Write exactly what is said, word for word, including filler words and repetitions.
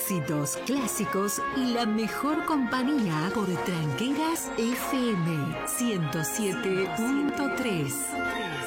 éxitos, clásicos y la mejor compañía por Tranqueras F M ciento siete punto tres.